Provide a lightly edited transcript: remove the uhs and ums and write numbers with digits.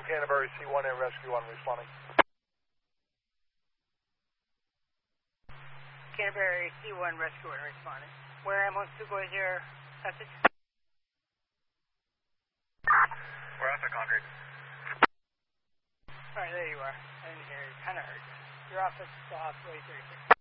Canterbury C1 and Rescue 1 responding. Canterbury C1 Rescue 1 responding. Where ambulance 2 is your message? We're off at Concord. Alright, there you are. I didn't hear you. Kind of hurt you. You're off at the hospital 836.